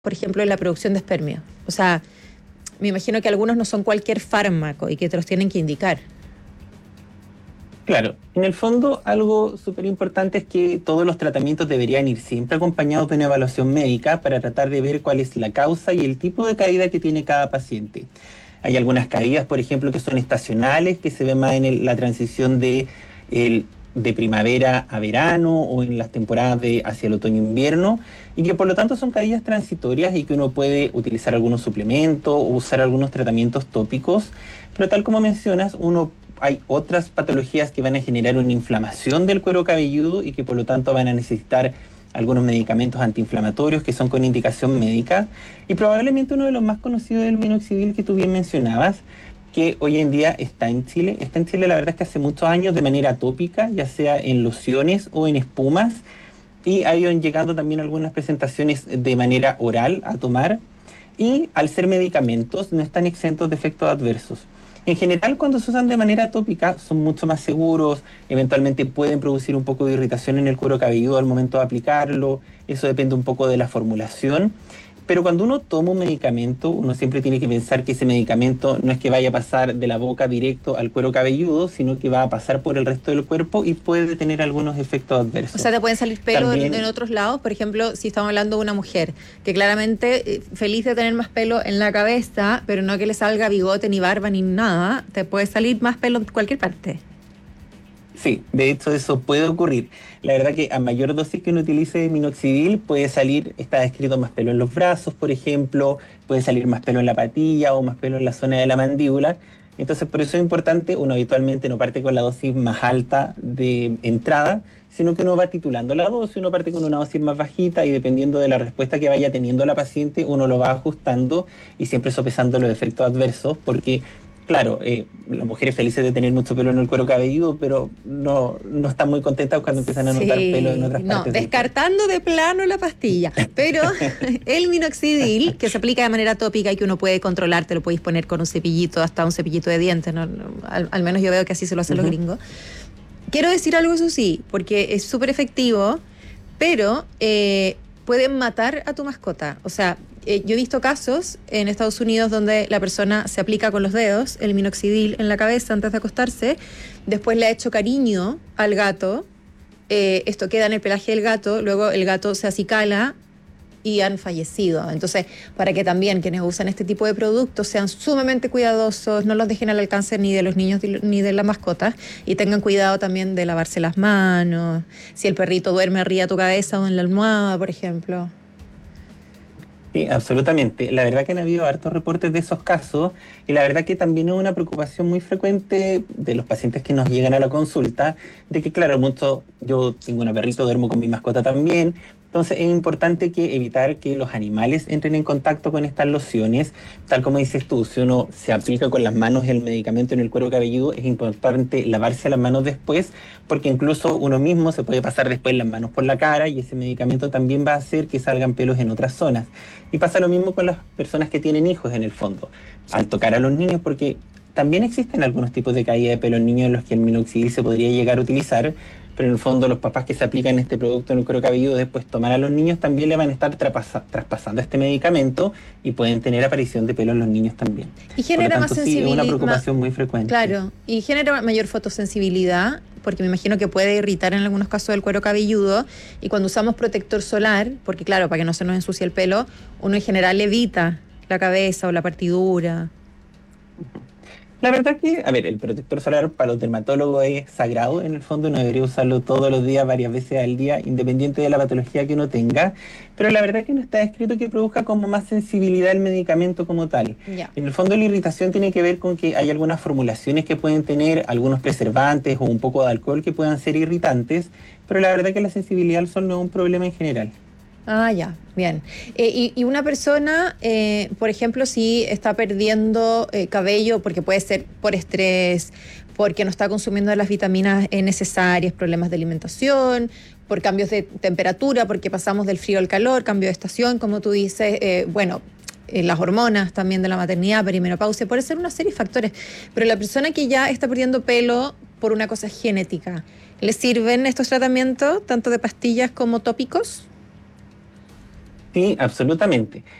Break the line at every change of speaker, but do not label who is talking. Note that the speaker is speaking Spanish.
por ejemplo, en la producción de espermio. O sea, me imagino que algunos no son cualquier fármaco y que te los tienen que indicar.
Claro, en el fondo algo súper importante es que todos los tratamientos deberían ir siempre acompañados de una evaluación médica para tratar de ver cuál es la causa y el tipo de caída que tiene cada paciente. Hay algunas caídas, por ejemplo, que son estacionales, que se ven más en la transición de primavera a verano o en las temporadas hacia el otoño-invierno, y que por lo tanto son caídas transitorias y que uno puede utilizar algunos suplementos o usar algunos tratamientos tópicos, pero tal como mencionas, hay otras patologías que van a generar una inflamación del cuero cabelludo y que por lo tanto van a necesitar algunos medicamentos antiinflamatorios que son con indicación médica, y probablemente uno de los más conocidos es el minoxidil que tú bien mencionabas, que hoy en día está en Chile. Está en Chile, la verdad es que hace muchos años de manera tópica, ya sea en lociones o en espumas, y ha ido llegando también algunas presentaciones de manera oral a tomar, y al ser medicamentos no están exentos de efectos adversos. En general, cuando se usan de manera tópica, son mucho más seguros, eventualmente pueden producir un poco de irritación en el cuero cabelludo al momento de aplicarlo, eso depende un poco de la formulación, pero cuando uno toma un medicamento, uno siempre tiene que pensar que ese medicamento no es que vaya a pasar de la boca directo al cuero cabelludo, sino que va a pasar por el resto del cuerpo y puede tener algunos efectos
O
adversos.
sea, te pueden salir pelos
También,
en otros lados. Por ejemplo, si estamos hablando de una mujer que claramente feliz de tener más pelo en la cabeza, pero no que le salga bigote, ni barba, ni nada, te puede salir más pelo en cualquier parte.
sí, de hecho eso puede ocurrir. La verdad que a mayor dosis que uno utilice minoxidil puede salir, está descrito más pelo en los brazos, por ejemplo, puede salir más pelo en la patilla o más pelo en la zona de la mandíbula. Entonces por eso es importante, uno habitualmente no parte con la dosis más alta de entrada, sino que uno va titulando la dosis, uno parte con una dosis más bajita y dependiendo de la respuesta que vaya teniendo la paciente, uno lo va ajustando y siempre sopesando los efectos adversos, porque claro, las mujeres felices de tener mucho pelo en el cuero cabelludo, pero no están muy contentas cuando empiezan a notar pelo en
Sí,
otras
no,
partes del cuerpo.
descartando de plano la pastilla, pero el minoxidil, que se aplica de manera tópica y que uno puede controlar, te lo podéis poner con un cepillito, hasta un cepillito de dientes, al menos yo veo que así se lo hacen los gringos. Quiero decir algo, eso sí, porque es súper efectivo, pero pueden matar a tu mascota. O sea, yo he visto casos en Estados Unidos donde la persona se aplica con los dedos el minoxidil en la cabeza antes de acostarse, después le ha hecho cariño al gato, esto queda en el pelaje del gato, luego el gato se acicala y han fallecido. Entonces, para que también quienes usan este tipo de productos sean sumamente cuidadosos, no los dejen al alcance ni de los niños ni de las mascotas, y tengan cuidado también de lavarse las manos, si el perrito duerme arriba de tu cabeza o en la almohada, por ejemplo.
Sí, absolutamente. La verdad que han habido hartos reportes de esos casos y la verdad que también es una preocupación muy frecuente de los pacientes que nos llegan a la consulta, de que claro, yo tengo una perrita, duermo con mi mascota también, entonces es importante que evitar que los animales entren en contacto con estas lociones, tal como dices tú, si uno se aplica con las manos el medicamento en el cuero cabelludo, es importante lavarse las manos después, porque incluso uno mismo se puede pasar después las manos por la cara y ese medicamento también va a hacer que salgan pelos en otras zonas. Y pasa lo mismo con las personas que tienen hijos en el fondo. Al tocar a los niños, porque también existen algunos tipos de caída de pelo en niños en los que el minoxidil se podría llegar a utilizar, pero en el fondo los papás que se aplican este producto en el cuero cabelludo después tomar a los niños también le van a estar traspasando este medicamento y pueden tener aparición de pelo en los niños también.
Y
Por lo
genera más
tanto, sí, es una
sensibilidad,
preocupación muy frecuente.
claro, y genera mayor fotosensibilidad, porque me imagino que puede irritar en algunos casos el cuero cabelludo, y cuando usamos protector solar, porque claro, para que no se nos ensucie el pelo, uno en general evita la cabeza o la partidura.
La verdad que, a ver, el protector solar para los dermatólogos es sagrado, en el fondo uno debería usarlo todos los días, varias veces al día, independiente de la patología que uno tenga, pero la verdad que no está escrito que produzca como más sensibilidad el medicamento como tal.
Ya.
En el fondo la irritación tiene que ver con que hay algunas formulaciones que pueden tener algunos preservantes o un poco de alcohol que puedan ser irritantes, pero la verdad que la sensibilidad al sol no es un problema en general.
Ah, ya, bien. Y una persona, por ejemplo, si está perdiendo cabello, porque puede ser por estrés, porque no está consumiendo las vitaminas necesarias, problemas de alimentación, por cambios de temperatura, porque pasamos del frío al calor, cambio de estación, como tú dices, bueno, las hormonas también de la maternidad, perimenopausia, puede ser una serie de factores. Pero la persona que ya está perdiendo pelo por una cosa genética, ¿le sirven estos tratamientos, tanto de pastillas como tópicos?
Sí, absolutamente.